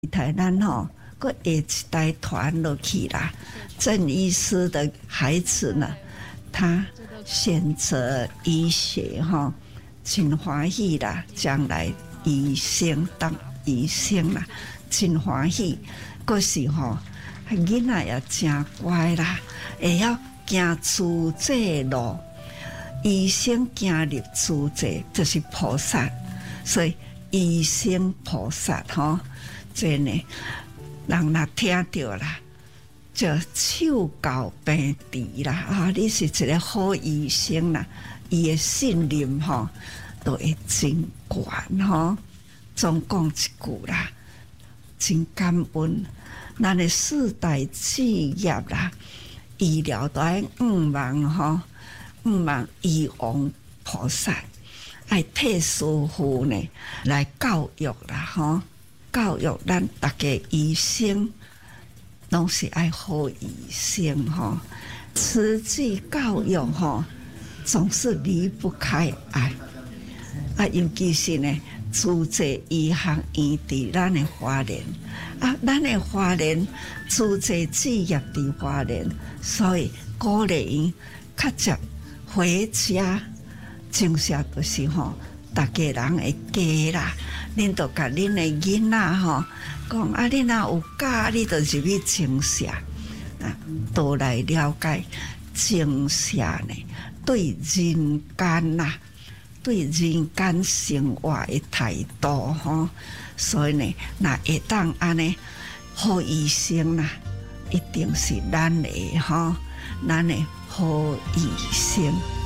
台湾吼，佫下一代传落去啦。郑医师的孩子呢，他选择医学吼，真欢喜啦，将来医生当医生啦，真欢喜。佫是吼，囡仔也真乖啦，会晓行自济路。医生行入自济，就是菩萨，所以医生菩萨吼。真呢，人若听到啦，就手教病治啦啊！你是一个好医生啦，伊的信任吼都会真悬吼。总讲一句啦，真感恩，咱的四代志业啦，医疗都爱望吼，望医王菩萨，爱替师父呢来教育啦吼。教育咱大家医生，拢是爱好医生吼。慈济教育吼，总是离不开爱啊，尤其是呢，自济医学院伫咱的花莲啊，咱的花莲自济志业伫花莲，所以鼓励因较早回家，正式就是吼，大家人会加啦。恁就甲恁的囡仔吼讲啊，恁若有教，你就入去精舍啊，都来了解精舍呢对人间呐，对人间生活的态度吼。所以呢，若会当安尼好医生啦，一定是咱的吼，咱的好医生。